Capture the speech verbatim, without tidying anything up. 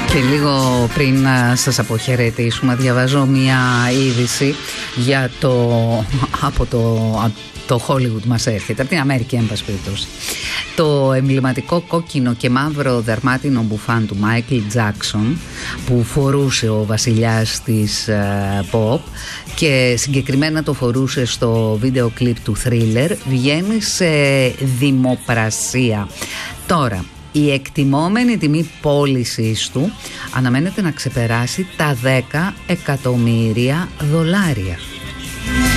Και λίγο πριν να σας αποχαιρετήσουμε, διαβάζω μια είδηση για το, από το, το Hollywood μας έρχεται, από την Αμérica εν πάση περιπτώσει. Το εμβληματικό κόκκινο και μαύρο δερμάτινο μπουφάν του Μάικλ Τζάκσον που φορούσε ο βασιλιάς της uh, pop και συγκεκριμένα το φορούσε στο βίντεο κλιπ του Thriller, βγαίνει σε δημοπρασία. Τώρα, η εκτιμόμενη τιμή πώλησης του αναμένεται να ξεπεράσει τα δέκα εκατομμύρια δολάρια.